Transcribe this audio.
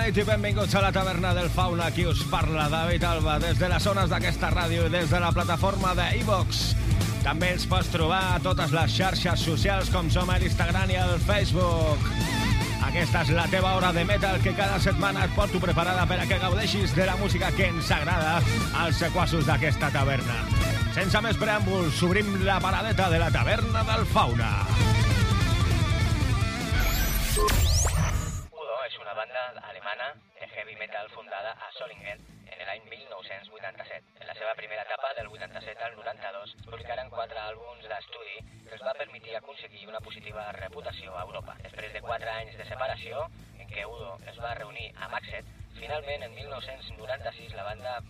nit i benvinguts a la taverna del Fauna. Aquí us parla David Alba des de les zones d'aquesta ràdio i des de la plataforma d'iVox. També ens pots trobar a totes les xarxes socials com som a l'Instagram i al Facebook. Aquesta és la teva hora de metal que cada setmana et porto preparada per a que gaudeixis de la música que ens agrada als sequassos d'aquesta taverna. Sense més preàmbuls, obrim la paradeta de la taverna del Fauna. Udo és una banda alemana de heavy metal fundada a Solingen en l'any 1987. En la seva primera etapa, del 87 al 92, publicaren 4 àlbums d'estudi que els va permetir aconseguir una positiva reputació a Europa. Després de 4 anys de separació, en què Udo es va reunir amb Axet, finalment en 1996 la banda